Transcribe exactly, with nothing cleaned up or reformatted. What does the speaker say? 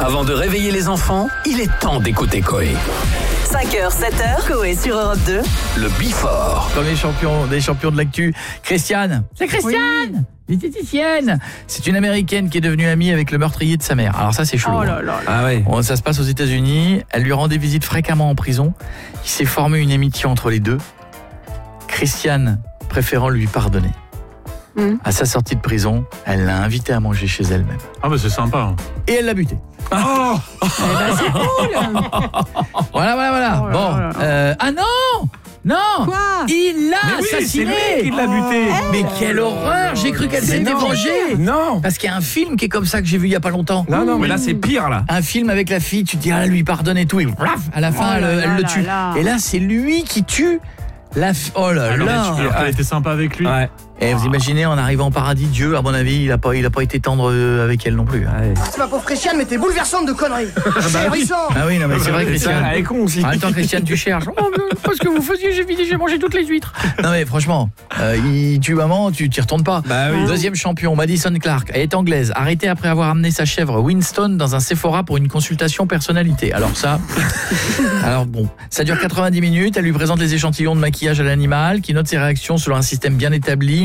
Avant de réveiller les enfants, il est temps d'écouter Coé. cinq heures, sept heures, Coé sur Europe deux. Le Before. Comme les champions, des champions de l'actu. Christiane. C'est Christiane, diététicienne. C'est une Américaine qui est devenue amie avec le meurtrier de sa mère. Alors ça, c'est chelou. Oh là là là. Ah ouais. Bon, ça se passe aux États-Unis. Elle lui rend des visites fréquemment en prison. Il s'est formé une amitié entre les deux. Christiane préférant lui pardonner. Mmh. À sa sortie de prison, elle l'a invité à manger chez elle-même. Ah bah c'est sympa. Et elle l'a buté. Oh, Eh ben, c'est cool. Voilà, voilà, voilà. Oh là bon. là là. Euh, ah non Non. Quoi? Il l'a mais oui, assassiné. c'est lui qui l'a buté. Oh. Mais quelle horreur. J'ai cru qu'elle Mais s'était non. vengée. Non. Parce qu'il y a un film qui est comme ça que j'ai vu il y a pas longtemps. Non, non, mais là c'est pire là. Un film avec la fille, tu te dis ah lui pardonne et tout et plaf, à la fin Oh elle, là elle là le là tue. là. Et là c'est lui qui tue la fi- oh là Alors, là. tu- alors, elle était sympa avec lui. Ouais. Et vous imaginez en arrivant au paradis, Dieu à mon avis il a pas il a pas été tendre euh, avec elle non plus. Ouais. C'est ma pauvre Christiane, mais t'es bouleversante de conneries. C'est ahurissant. Ah oui non mais c'est vrai Ça, Christiane. elle est con aussi. En même temps Christiane tu cherches. Oh, mais parce que vous faisiez j'ai vidé j'ai mangé toutes les huîtres. Non mais franchement, euh, il tue maman, tu t'y retournes pas. Bah oui. Deuxième champion, Madison Clark. Elle est anglaise, arrêtée après avoir amené sa chèvre Winston dans un Sephora pour une consultation personnalité. Alors ça alors bon, ça dure quatre-vingt-dix minutes, elle lui présente les échantillons de maquillage à l'animal qui note ses réactions selon un système bien établi.